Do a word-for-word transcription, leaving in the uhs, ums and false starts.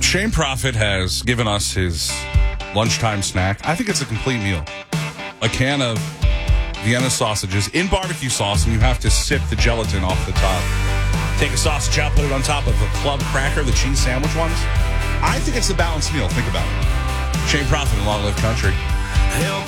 Shane Prophet has given us his lunchtime snack. I think it's a complete meal. A can of Vienna sausages in barbecue sauce, and you have to sip the gelatin off the top. Take a sausage out, put it on top of a club cracker, the cheese sandwich ones. I think it's a balanced meal. Think about it. Shane Prophet in Long Live Country. Help